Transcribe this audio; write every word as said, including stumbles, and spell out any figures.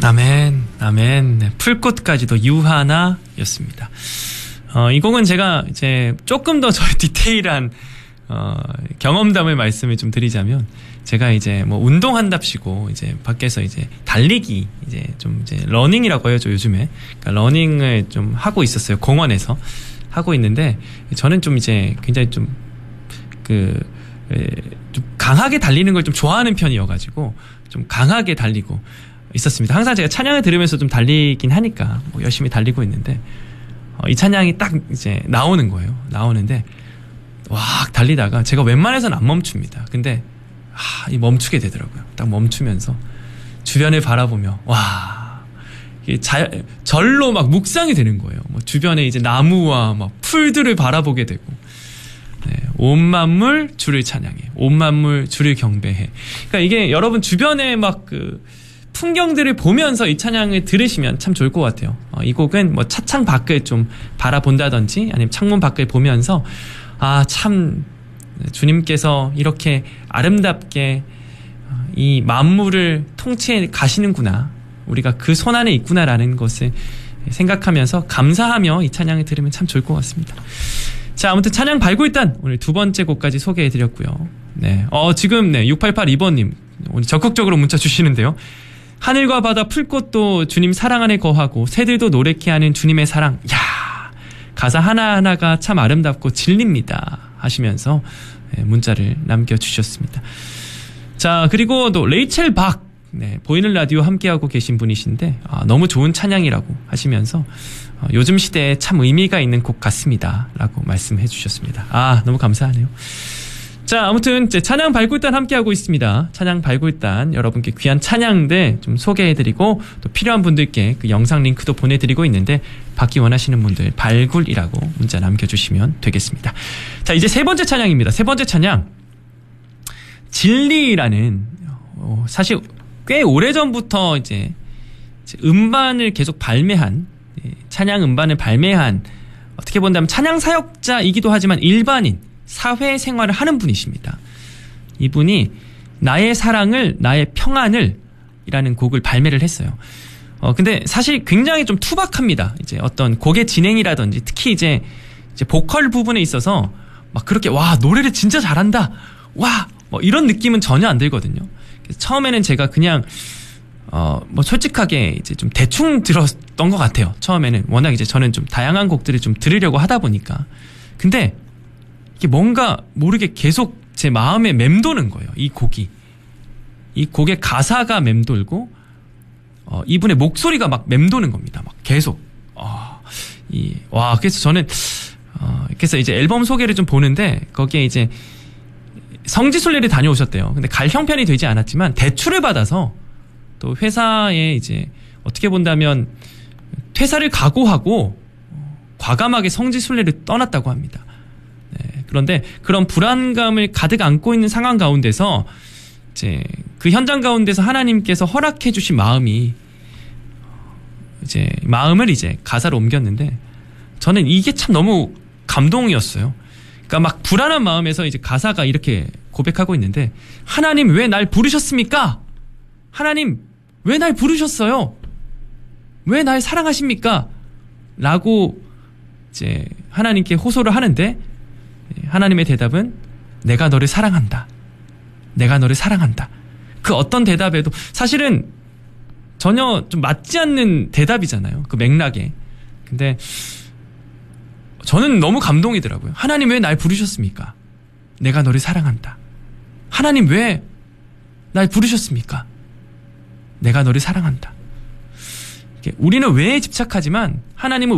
아멘, 아멘. 네, 풀꽃까지도 유하나였습니다. 어, 이 곡은 제가 이제 조금 더 저의 디테일한 어, 경험담을 말씀을 좀 드리자면, 제가 이제 뭐 운동한답시고 이제 밖에서 이제 달리기 이제 좀 이제 러닝이라고 해요, 저 요즘에. 그러니까 러닝을 좀 하고 있었어요, 공원에서 하고 있는데, 저는 좀 이제 굉장히 좀 그 좀 강하게 달리는 걸 좀 좋아하는 편이어가지고 좀 강하게 달리고 있었습니다. 항상 제가 찬양을 들으면서 좀 달리긴 하니까 뭐 열심히 달리고 있는데, 어, 이 찬양이 딱 이제 나오는 거예요. 나오는데 와 달리다가 제가 웬만해서는 안 멈춥니다. 근데 아, 이 멈추게 되더라고요. 딱 멈추면서 주변을 바라보며 와 이게 자, 절로 막 묵상이 되는 거예요. 뭐 주변에 이제 나무와 막 풀들을 바라보게 되고, 네, 온 만물 주를 찬양해, 온 만물 주를 경배해. 그러니까 이게 여러분 주변에 막 그 풍경들을 보면서 이 찬양을 들으시면 참 좋을 것 같아요. 어, 이 곡은 뭐 차창 밖을 좀 바라본다든지 아니면 창문 밖을 보면서 아, 참 주님께서 이렇게 아름답게 이 만물을 통치해 가시는구나, 우리가 그 손 안에 있구나라는 것을 생각하면서 감사하며 이 찬양을 들으면 참 좋을 것 같습니다. 자, 아무튼 찬양 발굴단 오늘 두 번째 곡까지 소개해드렸고요. 네, 어 지금 네 육팔팔이 번님 오늘 적극적으로 문자 주시는데요. 하늘과 바다 풀꽃도 주님 사랑 안에 거하고 새들도 노랗게 하는 주님의 사랑. 야, 가사 하나하나가 참 아름답고 진리입니다 하시면서 문자를 남겨주셨습니다. 자, 그리고 또 레이첼 박, 네, 보이는 라디오 함께하고 계신 분이신데 아, 너무 좋은 찬양이라고 하시면서 어, 요즘 시대에 참 의미가 있는 곡 같습니다 라고 말씀해 주셨습니다. 아, 너무 감사하네요. 자, 아무튼 이제 찬양 발굴단 함께하고 있습니다. 찬양 발굴단 여러분께 귀한 찬양들 좀 소개해드리고 또 필요한 분들께 그 영상 링크도 보내드리고 있는데 받기 원하시는 분들 발굴이라고 문자 남겨주시면 되겠습니다. 자, 이제 세 번째 찬양입니다. 세 번째 찬양 진리라는 어, 사실 꽤 오래전부터 이제 음반을 계속 발매한, 찬양 음반을 발매한, 어떻게 본다면 찬양 사역자이기도 하지만 일반인 사회생활을 하는 분이십니다. 이분이 나의 사랑을, 나의 평안을 이라는 곡을 발매를 했어요. 어, 근데 사실 굉장히 좀 투박합니다. 이제 어떤 곡의 진행이라든지 특히 이제, 이제 보컬 부분에 있어서 막 그렇게 와, 노래를 진짜 잘한다, 와, 뭐 이런 느낌은 전혀 안 들거든요. 그래서 처음에는 제가 그냥, 어, 뭐 솔직하게 이제 좀 대충 들었던 것 같아요. 처음에는. 워낙 이제 저는 좀 다양한 곡들을 좀 들으려고 하다 보니까. 근데 이게 뭔가 모르게 계속 제 마음에 맴도는 거예요, 이 곡이. 이 곡의 가사가 맴돌고, 어, 이분의 목소리가 막 맴도는 겁니다. 막 계속. 어, 이, 와, 그래서 저는, 어, 그래서 이제 앨범 소개를 좀 보는데, 거기에 이제 성지순례를 다녀오셨대요. 근데 갈 형편이 되지 않았지만, 대출을 받아서 또 회사에 이제 어떻게 본다면 퇴사를 각오하고 과감하게 성지순례를 떠났다고 합니다. 네, 그런데 그런 불안감을 가득 안고 있는 상황 가운데서 이제 그 현장 가운데서 하나님께서 허락해 주신 마음이 이제 마음을 이제 가사로 옮겼는데 저는 이게 참 너무 감동이었어요. 그러니까 막 불안한 마음에서 이제 가사가 이렇게 고백하고 있는데, 하나님 왜 날 부르셨습니까? 하나님 왜 날 부르셨어요? 왜 날 사랑하십니까? 라고 이제 하나님께 호소를 하는데 하나님의 대답은 내가 너를 사랑한다. 내가 너를 사랑한다. 그 어떤 대답에도 사실은 전혀 좀 맞지 않는 대답이잖아요, 그 맥락에. 근데 저는 너무 감동이더라고요. 하나님 왜 날 부르셨습니까? 내가 너를 사랑한다. 하나님 왜 날 부르셨습니까? 내가 너를 사랑한다. 우리는 왜에 집착하지만 하나님은